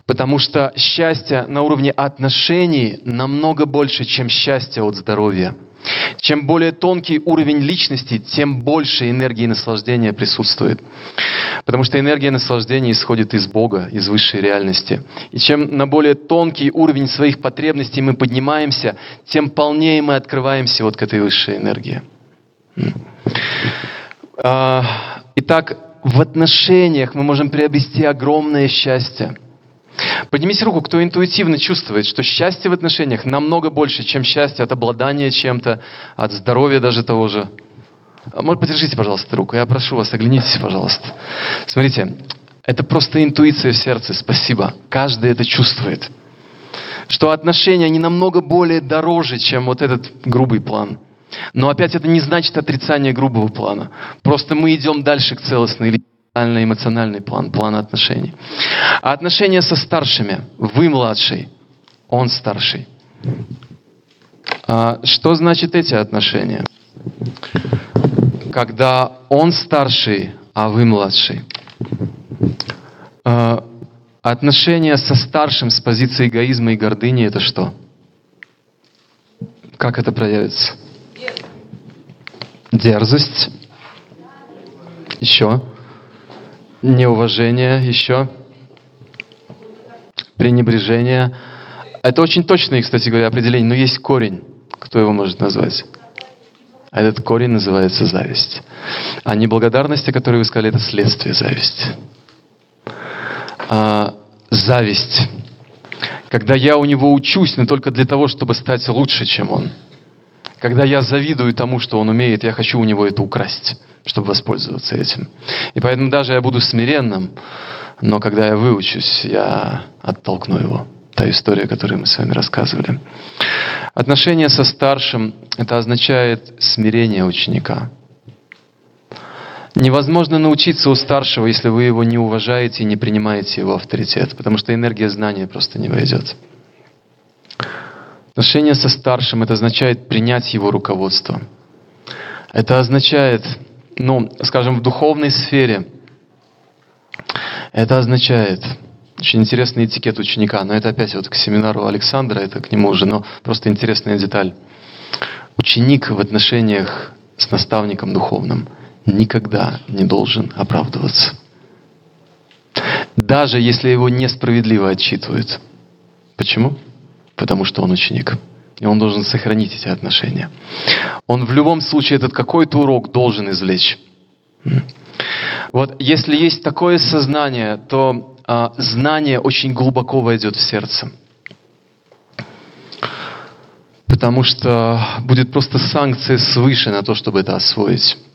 Потому что счастье на уровне отношений намного больше, чем счастье от здоровья. Чем более тонкий уровень личности, тем больше энергии наслаждения присутствует. Потому что энергия наслаждения исходит из Бога, из высшей реальности. И чем на более тонкий уровень своих потребностей мы поднимаемся, тем полнее мы открываемся вот к этой высшей энергии. Итак, в отношениях мы можем приобрести огромное счастье. Поднимите руку, кто интуитивно чувствует, что счастье в отношениях намного больше, чем счастье от обладания чем-то, от здоровья даже того же. Может, подержите, пожалуйста, руку. Я прошу вас, оглянитесь, пожалуйста. Смотрите, это просто интуиция в сердце. Спасибо. Каждый это чувствует. Что отношения, они намного более дороже, чем вот этот грубый план. Но опять это не значит отрицание грубого плана. Просто мы идем дальше к целостной эмоциональный план отношений. А отношения со старшими. Вы младший, он старший. Что значит эти отношения? Когда он старший, а вы младший. Отношения со старшим с позиции эгоизма и гордыни — это что? Как это проявится? Дерзость. Еще. Неуважение. Еще. Пренебрежение. Это очень точное, кстати говоря, определение, но есть корень. Кто его может назвать? А этот корень называется зависть. А неблагодарность, о которой вы сказали, это следствие зависти. Зависть. Когда я у него учусь, но только для того, чтобы стать лучше, чем он. Когда я завидую тому, что он умеет, я хочу у него это украсть, чтобы воспользоваться этим. И поэтому даже я буду смиренным, но когда я выучусь, я оттолкну его. Та история, которую мы с вами рассказывали. Отношения со старшим — это означает смирение ученика. Невозможно научиться у старшего, если вы его не уважаете и не принимаете его авторитет, потому что энергия знания просто не войдет. Отношения со старшим — это означает принять его руководство. Это означает, скажем, в духовной сфере, это означает очень интересный этикет ученика, но это опять вот к семинару Александра, это к нему уже, но просто интересная деталь. Ученик в отношениях с наставником духовным никогда не должен оправдываться. Даже если его несправедливо отчитывают. Почему? Потому что он ученик. И он должен сохранить эти отношения. Он в любом случае этот какой-то урок должен извлечь. Вот если есть такое сознание, то знание очень глубоко войдет в сердце. Потому что будет просто санкция свыше на то, чтобы это освоить.